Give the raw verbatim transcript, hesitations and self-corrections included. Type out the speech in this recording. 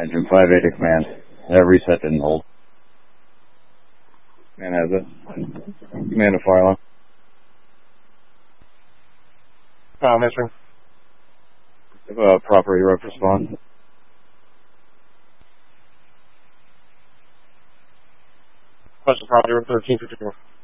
Engine five eighty command. That reset didn't hold. Man has it. Command to fire alarm. Um, answering. Uh, proper E R U F response. Question property room thirteen fifty-four.